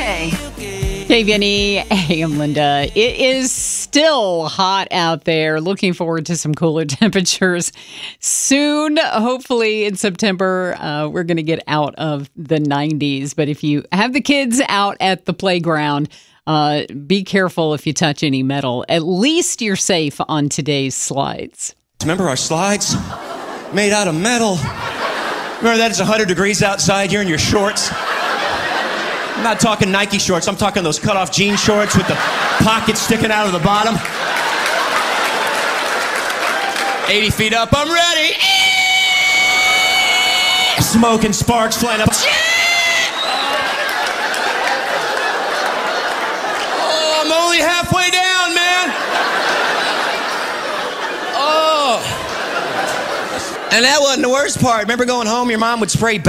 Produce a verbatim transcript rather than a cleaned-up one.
K. K V N E, hey, I'm Linda. It is still hot out there. Looking forward to some cooler temperatures soon. Hopefully in September, uh, we're going to get out of the nineties. But if you have the kids out at the playground, uh, be careful if you touch any metal. At least you're safe on today's slides. Remember our slides? Made out of metal. Remember that it's one hundred degrees outside, you're in your shorts. I'm not talking Nike shorts, I'm talking those cut-off jean shorts with the pockets sticking out of the bottom. eighty feet up, I'm ready. Smoke and sparks flying up. Oh, I'm only halfway down, man. Oh. And that wasn't the worst part. Remember going home, your mom would spray